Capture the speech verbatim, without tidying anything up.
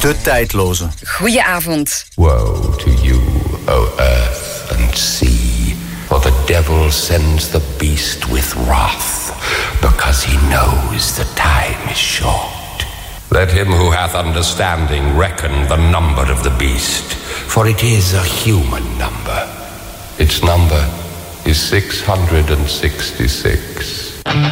De tijdloze. Goedenavond. Woe to you, O earth and sea, for the devil sends the beast with wrath, because he knows the time is short. Let him who hath understanding reckon the number of the beast, for it is a human number. Its number is six hundred sixty-six.